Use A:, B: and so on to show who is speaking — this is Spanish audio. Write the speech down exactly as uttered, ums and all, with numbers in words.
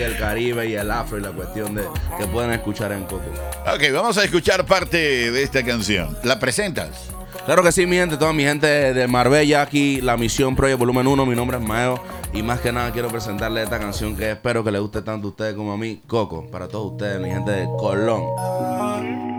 A: el Caribe y el afro y la cuestión de que pueden escuchar en Coco.
B: Ok, vamos a escuchar parte de esta canción. ¿La presentas?
A: Claro que sí, mi gente, toda mi gente de Marbella, aquí, La Misión Project Volumen uno, mi nombre es Maeo, y más que nada quiero presentarles esta canción que espero que les guste tanto a ustedes como a mí, Coco, para todos ustedes, mi gente de Colón.